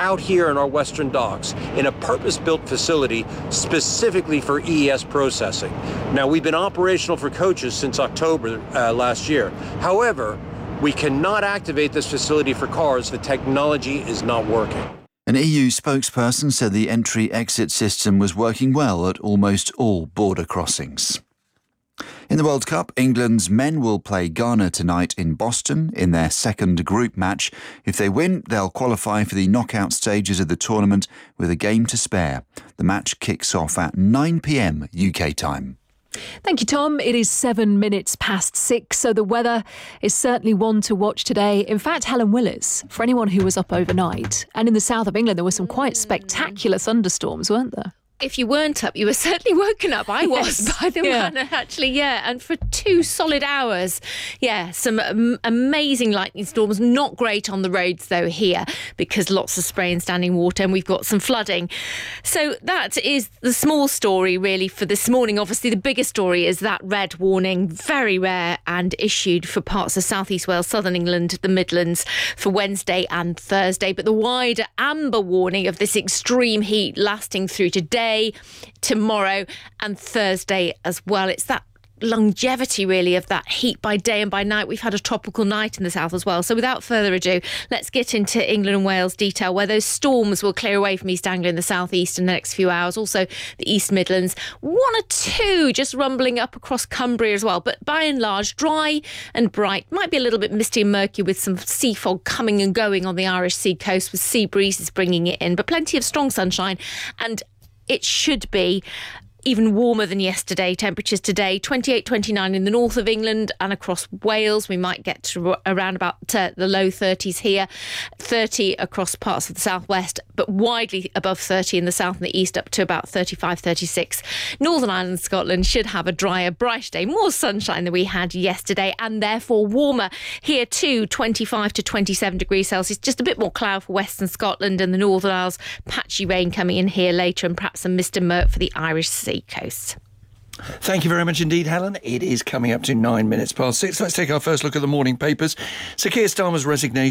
out here in our Western docks in a purpose-built facility specifically for EES processing. Now, we've been operational for coaches since October last year. However, we cannot activate this facility for cars. The technology is not working. An EU spokesperson said the entry-exit system was working well at almost all border crossings. In the World Cup, England's men will play Ghana tonight in Boston in their second group match. If they win, they'll qualify for the knockout stages of the tournament with a game to spare. The match kicks off at 9 p.m. UK time. Thank you, Tom. It is 7 minutes past 6, so the weather is certainly one to watch today. In fact, Helen Willis, for anyone who was up overnight, and in the south of England, there were some quite spectacular thunderstorms, weren't there? If you weren't up, you were certainly woken up. I was by the weather, actually, and for 2 solid hours. Some amazing lightning storms. Not great on the roads, though, here, because lots of spray and standing water, and we've got some flooding. So that is the small story, really, for this morning. Obviously, the bigger story is that red warning, very rare and issued for parts of South East Wales, southern England, the Midlands, for Wednesday and Thursday. But the wider amber warning of this extreme heat lasting through today, tomorrow and Thursday as well. It's that longevity, really, of that heat by day and by night. We've had a tropical night in the south as well. So without further ado, let's get into England and Wales detail, where those storms will clear away from East Anglia in the southeast in the next few hours. Also the East Midlands, 1 or 2 just rumbling up across Cumbria as well. But by and large, dry and bright. Might be a little bit misty and murky with some sea fog coming and going on the Irish sea coast, with sea breezes bringing it in. But plenty of strong sunshine, and it should be even warmer than yesterday. Temperatures today, 28, 29 in the north of England and across Wales. We might get to around about the low 30s here, 30 across parts of the southwest, but widely above 30 in the south and the east, up to about 35, 36. Northern Ireland, Scotland should have a drier, brighter day, more sunshine than we had yesterday, and therefore warmer here too, 25 to 27 degrees Celsius. Just a bit more cloud for Western Scotland and the Northern Isles. Patchy rain coming in here later, and perhaps some mist and murk for the Irish Sea coast. Thank you very much indeed, Helen. It is coming up to 9 minutes past 6. Let's take our first look at the morning papers. Sir Keir Starmer's resignation